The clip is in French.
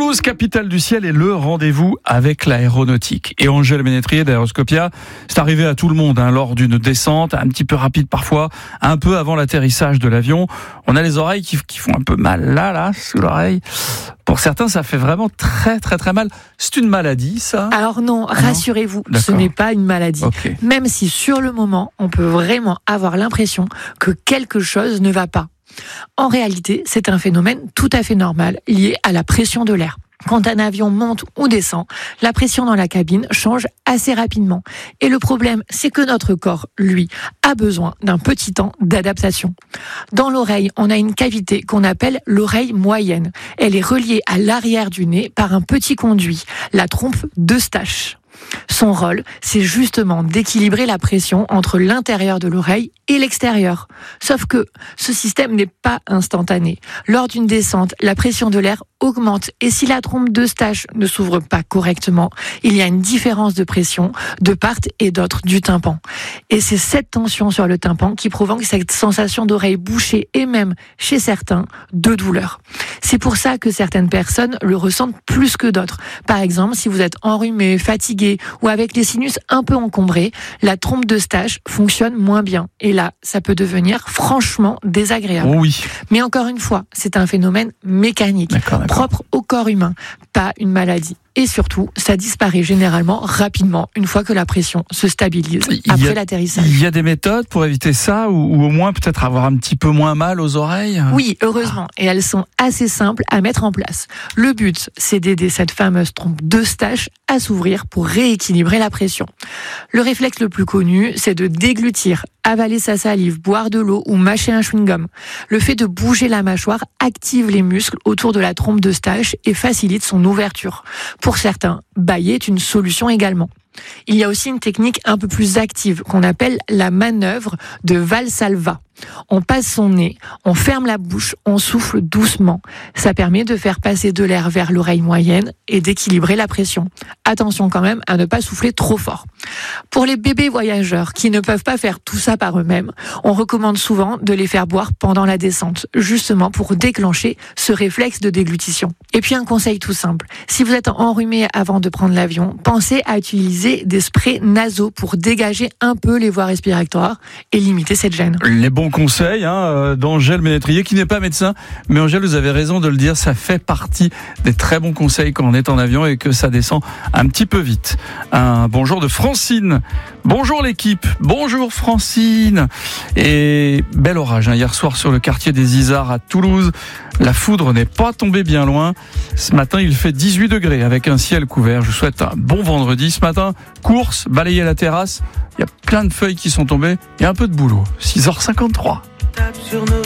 Toulouse, capitale du ciel, est le rendez-vous avec l'aéronautique. Et Angèle Ménétrier d'Aéroscopia, c'est arrivé à tout le monde lors d'une descente, un petit peu rapide parfois, un peu avant l'atterrissage de l'avion. On a les oreilles qui font un peu mal là, sous l'oreille. Pour certains, ça fait vraiment très très très mal. C'est une maladie, ça ? Alors non, rassurez-vous, ce n'est pas une maladie. Okay. Même si sur le moment, on peut vraiment avoir l'impression que quelque chose ne va pas. En réalité, c'est un phénomène tout à fait normal lié à la pression de l'air. Quand un avion monte ou descend, la pression dans la cabine change assez rapidement. Et le problème, c'est que notre corps, lui, a besoin d'un petit temps d'adaptation. Dans l'oreille, on a une cavité qu'on appelle l'oreille moyenne. Elle est reliée à l'arrière du nez par un petit conduit, la trompe d'Eustache. Son rôle, c'est justement d'équilibrer la pression entre l'intérieur de l'oreille et l'extérieur. Sauf que ce système n'est pas instantané. Lors d'une descente, la pression de l'air augmente et si la trompe d'Eustache ne s'ouvre pas correctement, il y a une différence de pression de part et d'autre du tympan. Et c'est cette tension sur le tympan qui provoque cette sensation d'oreille bouchée et même, chez certains, de douleur. C'est pour ça que certaines personnes le ressentent plus que d'autres. Par exemple, si vous êtes enrhumé, fatigué ou avec les sinus un peu encombrés, la trompe d'Eustache fonctionne moins bien. Et là, ça peut devenir franchement désagréable. Oh oui. Mais encore une fois, c'est un phénomène mécanique, propre au corps humain, pas une maladie. Et surtout, ça disparaît généralement rapidement une fois que la pression se stabilise après l'atterrissage. Il y a des méthodes pour éviter ça ou au moins peut-être avoir un petit peu moins mal aux oreilles ? Oui, heureusement. Et elles sont assez simples à mettre en place. Le but, c'est d'aider cette fameuse trompe d'Eustache à s'ouvrir pour rééquilibrer la pression. Le réflexe le plus connu, c'est de déglutir, avaler sa salive, boire de l'eau ou mâcher un chewing-gum. Le fait de bouger la mâchoire active les muscles autour de la trompe d'Eustache et facilite son ouverture. Pour certains, bâiller est une solution également. Il y a aussi une technique un peu plus active qu'on appelle la manœuvre de Valsalva. On passe son nez, on ferme la bouche, on souffle doucement. Ça permet de faire passer de l'air vers l'oreille moyenne et d'équilibrer la pression. Attention quand même à ne pas souffler trop fort. Pour les bébés voyageurs qui ne peuvent pas faire tout ça par eux-mêmes, on recommande souvent de les faire boire pendant la descente, justement pour déclencher ce réflexe de déglutition. Et puis un conseil tout simple, si vous êtes enrhumé avant de prendre l'avion, pensez à utiliser des sprays nasaux pour dégager un peu les voies respiratoires et limiter cette gêne. Les bons conseils d'Angèle Ménétrier, qui n'est pas médecin, mais Angèle, vous avez raison de le dire, ça fait partie des très bons conseils quand on est en avion et que ça descend un petit peu vite. Un bonjour de Francine. Bonjour l'équipe, bonjour Francine. Et bel orage hier soir sur le quartier des Isards à Toulouse. La foudre n'est pas tombée bien loin. Ce matin, il fait 18 degrés avec un ciel couvert. Je vous souhaite un bon vendredi ce matin. Course, balayer la terrasse. Il y a plein de feuilles qui sont tombées. Il y a un peu de boulot. 6h53.